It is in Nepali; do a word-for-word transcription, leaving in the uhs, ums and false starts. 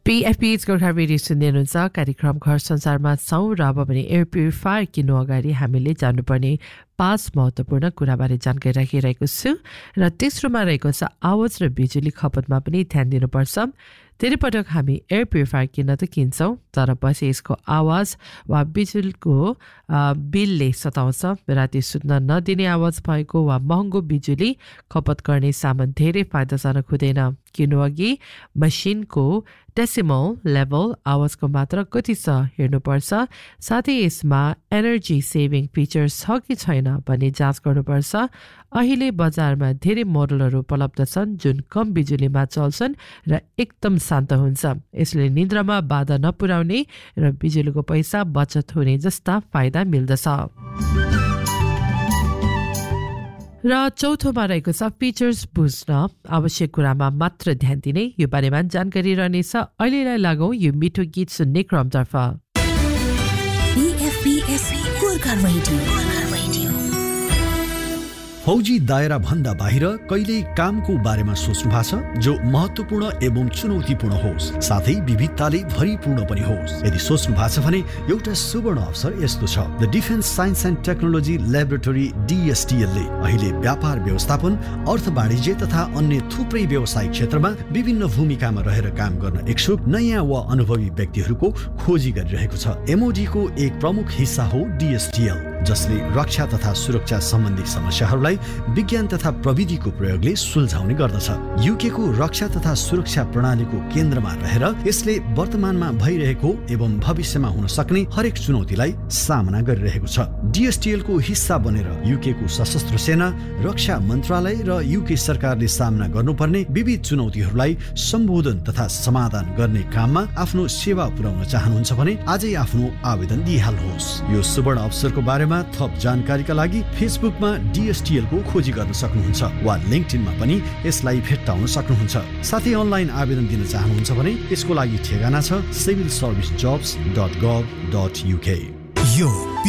पीएफपीएच गोर्खा रेडियो सुन्दै हुनुहुन्छ। कार्यक्रम घर संसारमा छौँ र अब भने एयर प्युरिफायर किन्नु अगाडि हामीले जान्नुपर्ने पाँच महत्त्वपूर्ण कुराबारे जानकारी राखिरहेको छु र तेस्रोमा रहेको छ आवाज र बिजुली खपतमा पनि ध्यान दिनुपर्छ। धेरै पटक हामी एयर प्युरिफायर किन्न त किन्छौँ, तर पछि यसको आवाज वा बिजुलीको बिलले सताउँछ। राति सुत्न नदिने आवाज भएको वा महँगो बिजुली खपत गर्ने सामान धेरै फाइदाजनक हुँदैन। किन्नु अघि मसिनको डेसिमल लेभल आवाजको मात्रा कति छ हेर्नुपर्छ। साथै यसमा एनर्जी सेभिङ फिचर्स छ कि छैन भन्ने जाँच गर्नुपर्छ। अहिले बजारमा धेरै मोडलहरू उपलब्ध छन् जुन कम बिजुलीमा चल्छन् र एकदम शान्त हुन्छ। यसले निद्रामा बाधा नपुर्याउने र बिजुलीको पैसा बचत हुने जस्ता फाइदा मिल्दछ। र चौथोमा रहेको छ फिचर्स बुझ्न आवश्यक कुरामा मात्र ध्यान दिने। यो बारेमा जानकारी रहनेछ। अहिलेलाई लागौँ यो मिठो गीत सुन्ने क्रमतर्फ। फौजी दायरा भन्दा बाहिर कहिल्यै कामको बारेमा सोच्नु भएको छ जो महत्त्वपूर्ण एवं चुनौतीपूर्ण होस्, साथै विविधताले भरिपूर्ण पनि होस्। यदि सोच्नु भएको छ भने एउटा सुवर्ण अवसर यस्तो छ। The defence science and technology laboratory डीएसटीएल ले अहिले व्यापार व्यवस्थापन, अर्थ वाणिज्य तथा अन्य थुप्रै व्यवसायिक क्षेत्रमा विभिन्न भूमिकामा रहेर काम गर्न इच्छुक नयाँ वा अनुभवी व्यक्तिहरूको खोजी गरिरहेको छ। एमओडी को एक प्रमुख हिस्सा हो डीएसटीएल, जसले रक्षा तथा सुरक्षा सम्बन्धी समस्याहरूलाई विज्ञान तथा प्रविधिको प्रयोगले सुल्झाउने गर्दछ। यूके को रक्षा तथा सुरक्षा प्रणालीको केन्द्रमा रहेर यसले वर्तमानमा भइरहेको एवं भविष्यमा हुन सक्ने हरेक चुनौतीलाई सामना गरिरहेको छ। डीएसटीएल को हिस्सा बनेर यूके को सशस्त्र सेना, रक्षा मन्त्रालय र यूके सरकारले सामना गर्नुपर्ने विविध चुनौतीहरूलाई सम्बोधन तथा समाधान गर्ने काममा आफ्नो सेवा पुर्याउन चाहनुहुन्छ भने आजै आफ्नो आवेदन दिइहाल्नुहोस्। यो सुवर्ण अवसरको बारेमा थप जानकारीका लागि फेसबुकमा डीएसटीएल को खोजी गर्न सक्नुहुन्छ वा लिंक्डइनमा पनि यसलाई भेट्टाउन सक्नुहुन्छ। साथै अनलाइन आवेदन दिन चाहनुहुन्छ भने यसको लागि ठेगाना छ civil service jobs dot गभ dot UK. यो